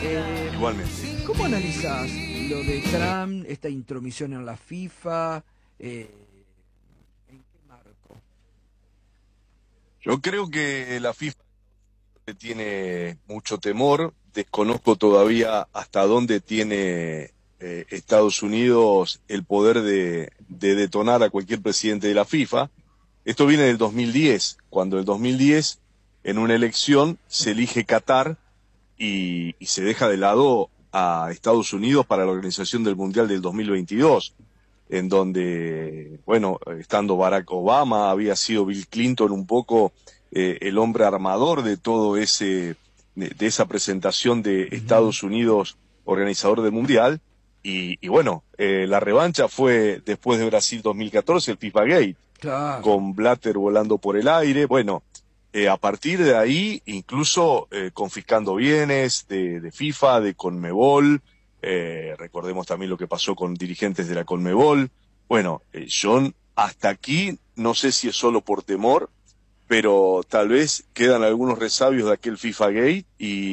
Igualmente. ¿Cómo analizás lo de Trump, esta intromisión en la FIFA? ¿En qué marco? Yo creo que la FIFA le tiene mucho temor. Desconozco todavía hasta dónde tiene Estados Unidos el poder de detonar a cualquier presidente de la FIFA. Esto viene del 2010, cuando en el 2010, en una elección, se elige Qatar y se deja de lado a Estados Unidos para la organización del Mundial del 2022, en donde, bueno, estando Barack Obama, había sido Bill Clinton un poco el hombre armador de todo de esa presentación de Ujú. Estados Unidos organizador del Mundial. Y bueno, la revancha fue después de Brasil 2014, el FIFA Gate, Claro. con Blatter volando por el aire. Bueno, a partir de ahí, incluso confiscando bienes de FIFA, de Conmebol, recordemos también lo que pasó con dirigentes de la Conmebol. Bueno, John, hasta aquí, no sé si es solo por temor, pero tal vez quedan algunos resabios de aquel FIFA Gate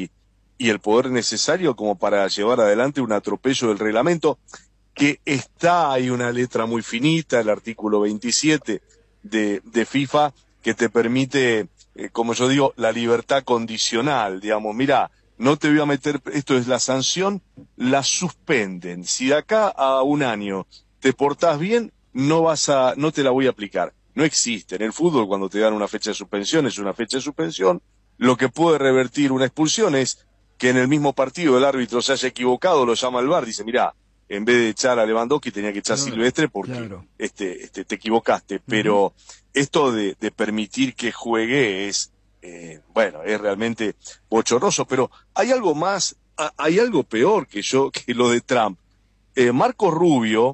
y el poder necesario como para llevar adelante un atropello del reglamento, que está, hay una letra muy finita, el artículo 27 de FIFA, que te permite, como yo digo, la libertad condicional, digamos, mira, no te voy a meter, esto es la sanción, la suspenden. Si de acá a un año te portás bien, no te la voy a aplicar. No existe. En el fútbol, cuando te dan una fecha de suspensión, es una fecha de suspensión. Lo que puede revertir una expulsión es que en el mismo partido el árbitro se haya equivocado, lo llama al VAR, dice, mirá, en vez de echar a Lewandowski tenía que echar a Claro, Silvestre porque claro. te equivocaste. Ujú. Pero esto de permitir que juegue es, bueno, es realmente bochornoso. Pero hay algo más, hay algo peor que lo de Trump. Marco Rubio,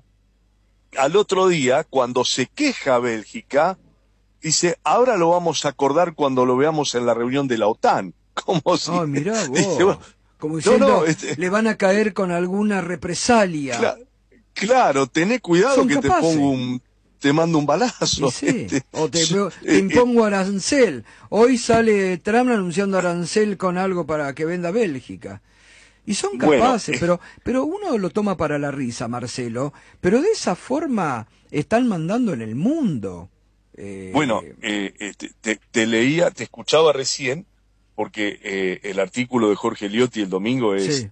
al otro día, cuando se queja Bélgica, dice, ahora lo vamos a acordar cuando lo veamos en la reunión de la OTAN. Como si, Ah, mirá dice, bueno, vos. Como no, no, diciendo, le van a caer con alguna represalia. cla- claro, tené cuidado Son que capaces. te mando un Y balazo. sí, o te impongo arancel. Hoy sale Trump anunciando arancel con algo para que venda Bélgica. Y son Bueno, capaces, pero uno lo toma para la risa, Marcelo. Pero de esa forma están mandando en el mundo. bueno, Eh, te leía, te escuchaba recién, porque el artículo de Jorge Liotti el domingo sí,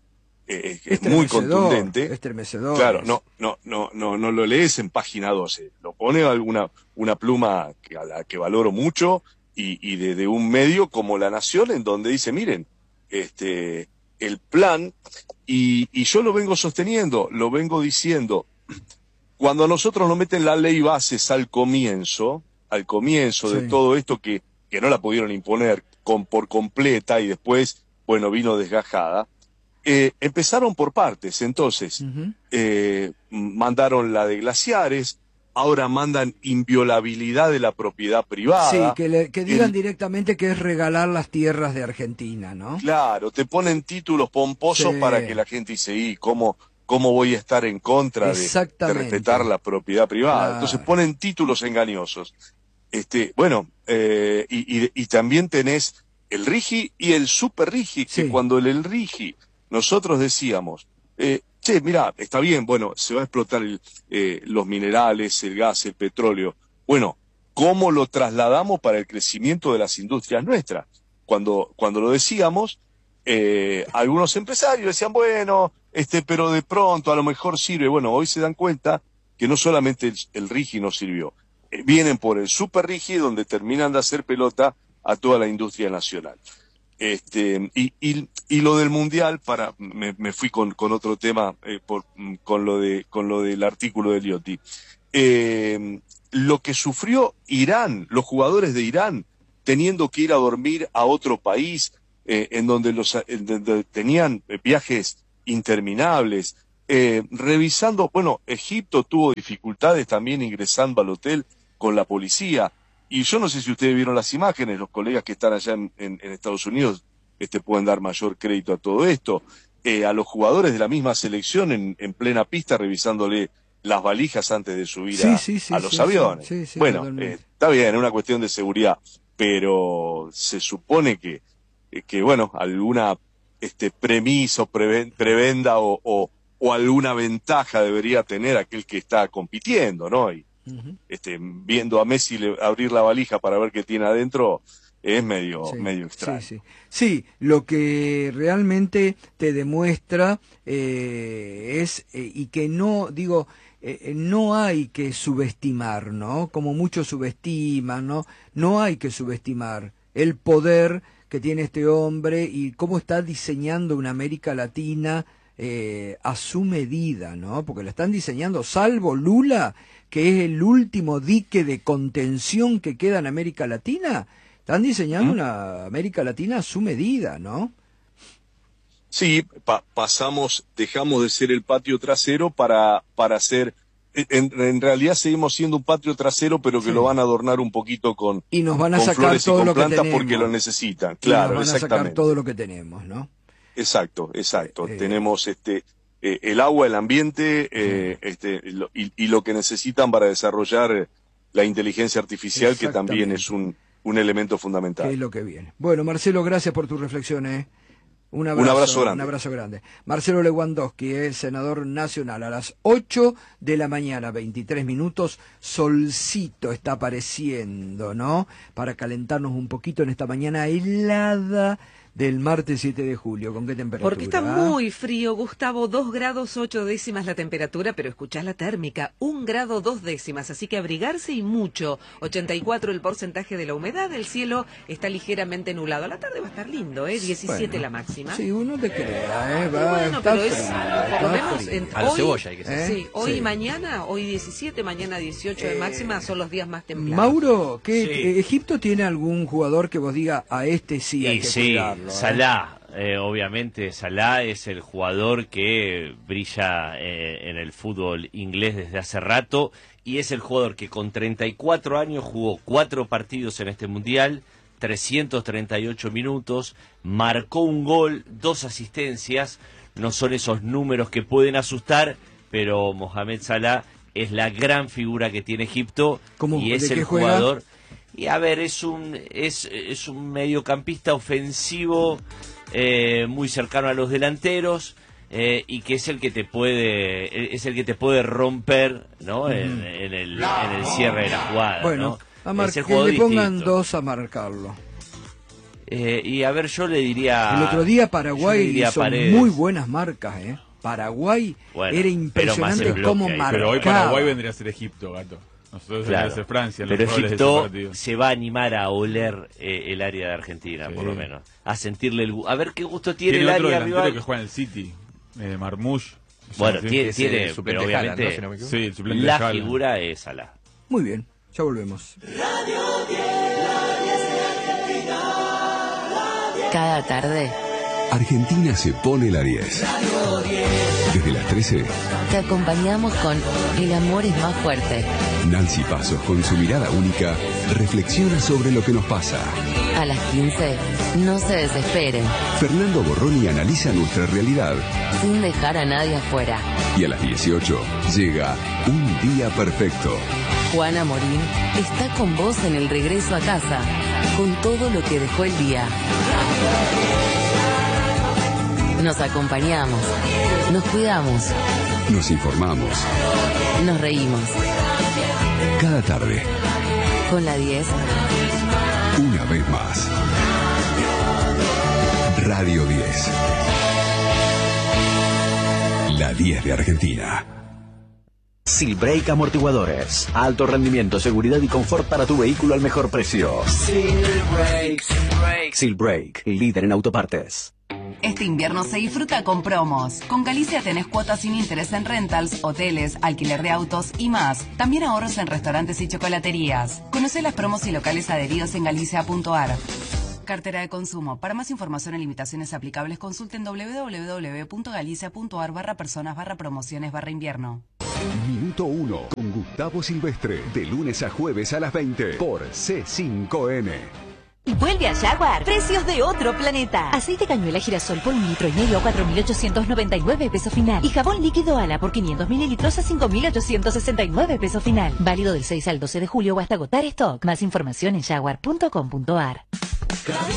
es muy contundente. estremecedor Claro, es. no lo lees en página 12, lo pone una pluma a la que valoro mucho y de un medio como La Nación, en donde dice, miren, el plan, y yo lo vengo sosteniendo, lo vengo diciendo, cuando a nosotros nos meten la ley bases al comienzo de Sí. todo esto que no la pudieron imponer por completa y después, bueno, vino desgajada, empezaron por partes. Entonces, Ujú. mandaron la de glaciares, ahora mandan inviolabilidad de la propiedad Sí, privada. que digan El, directamente que es regalar las tierras de Argentina, ¿no? claro, te ponen títulos Sí, pomposos para que la gente dice, ¿y cómo voy a estar en contra de respetar exactamente. la propiedad privada? Entonces Claro. ponen títulos engañosos. Bueno, y también tenés el RIGI y el Super RIGI, que Sí, cuando el RIGI nosotros decíamos, che, mira, está bien, bueno, se va a explotar los minerales, el gas, el petróleo. Bueno, ¿cómo lo trasladamos para el crecimiento de las industrias nuestras? Cuando lo decíamos, algunos empresarios decían, bueno, pero de pronto a lo mejor sirve. Bueno, hoy se dan cuenta que no solamente el RIGI no sirvió, vienen por el super rígido donde terminan de hacer pelota a toda la industria nacional. Y lo del mundial, me fui con otro tema, con lo del artículo de Liotti. Lo que sufrió Irán, los jugadores de Irán, teniendo que ir a dormir a otro país, en donde tenían viajes interminables, revisando, bueno, Egipto tuvo dificultades también ingresando al hotel con la policía. Y yo no sé si ustedes vieron las imágenes, los colegas que están allá en Estados Unidos pueden dar mayor crédito a todo esto. A los jugadores de la misma selección en plena pista revisándole las valijas antes de subir sí, sí, a sí, los sí, sí, aviones. sí, sí, Bueno, totalmente. está bien, es una cuestión de seguridad, pero se supone que bueno, alguna, no sé, no sé si ustedes vieron las imágenes, los colegas que están allá en Estados Unidos bueno, premisa o prebenda o alguna ventaja debería tener aquel que está compitiendo, ¿no? Y viendo a Messi abrir la valija para ver qué tiene adentro es medio extraño. Sí, lo que realmente te demuestra es, y que no, digo, no hay que subestimar, ¿no? Como muchos subestiman, ¿no? No hay que subestimar el poder que tiene este hombre y cómo está diseñando una América Latina a su medida, ¿no? Porque la están diseñando, salvo Lula, que es el último dique de contención que queda en América Latina, están diseñando una América Latina a su medida, ¿no? Sí, dejamos de ser el patio trasero para ser, en realidad seguimos siendo un patio trasero, pero que lo van a adornar un poquito con y nos van a sacar flores todo y con lo que plantas tenemos, porque lo necesitan, claro, y nos van a sacar todo lo que tenemos, ¿no? Exacto. Tenemos el agua, el ambiente, y lo que necesitan para desarrollar la inteligencia artificial, que también es un elemento fundamental. Que es lo que viene. Bueno, Marcelo, gracias por tus reflexiones. Un abrazo grande. Marcelo Lewandowski, senador nacional. A las 8 de la mañana, 23 minutos, solcito está apareciendo, ¿no? Para calentarnos un poquito en esta mañana helada del martes 7 de julio. ¿Con qué temperatura? Porque está muy frío, Gustavo, 2 grados 8 décimas la temperatura, pero escuchás la térmica, 1 grado 2 décimas, así que abrigarse y mucho. 84 el porcentaje de la humedad, el cielo está ligeramente nublado. A la tarde va a estar lindo, 17 la máxima. Sí, uno te crea, bueno, pero es, por lo menos, a la cebolla hay que ser. Sí, hoy y mañana, hoy 17, mañana 18 de máxima, son los días más templados. Mauro, ¿Egipto tiene algún jugador que vos diga a este sí hay que cuidarlo? Salah, obviamente Salah es el jugador que brilla en el fútbol inglés desde hace rato y es el jugador que con 34 años jugó 4 partidos en este mundial, 338 minutos, marcó un gol, 2 asistencias. No son esos números que pueden asustar, pero Mohamed Salah es la gran figura que tiene Egipto y es el jugador. Y a ver, es un mediocampista ofensivo muy cercano a los delanteros y que es el que te puede romper, ¿no? En el cierre de la jugada. Bueno, ¿no? que le pongan distinto. 2 a marcarlo. Y a ver, yo le diría. El otro día Paraguay hizo muy buenas marcas, Paraguay era impresionante cómo marcaba. Pero hoy Paraguay vendría a ser Egipto, gato. Nosotros vendría a ser Francia. Pero Egipto se va a animar a oler el área de Argentina, por lo menos. A sentirle a ver qué gusto tiene el área rival. Que juega en el City, Marmoush. Bueno, tiene pero obviamente Jala, ¿no? Si no me equivoco. Sí, la figura es Salah. Muy bien, ya volvemos. Cada tarde Argentina se pone la 10. Desde las 13 te acompañamos con El amor es más fuerte. Nancy Pasos, con su mirada única, reflexiona sobre lo que nos pasa. A las 15, no se desesperen. Fernando Borroni analiza nuestra realidad. Sin dejar a nadie afuera. Y a las 18 llega Un Día Perfecto. Juana Morín está con vos en el regreso a casa, con todo lo que dejó el día. Nos acompañamos, nos cuidamos, nos informamos, nos reímos. Cada tarde, con la 10, una vez más. Radio 10. La 10 de Argentina. Silbrake Amortiguadores. Alto rendimiento, seguridad y confort para tu vehículo al mejor precio. Silbrake, líder en autopartes. Este invierno se disfruta con promos. Con Galicia tenés cuotas sin interés en rentals, hoteles, alquiler de autos y más. También ahorros en restaurantes y chocolaterías. Conocé las promos y locales adheridos en galicia.ar. Cartera de consumo. Para más información y limitaciones aplicables, consulten www.galicia.ar/personas/promociones/invierno. Minuto 1 con Gustavo Silvestre. De lunes a jueves a las 20 por C5N. Vuelve a Jaguar. Precios de otro planeta. Aceite cañuela girasol por 1,5 litros a 4.899 pesos final. Y jabón líquido Ala por 500 mililitros a 5.869 pesos final. Válido del 6 al 12 de julio o hasta agotar stock. Más información en jaguar.com.ar.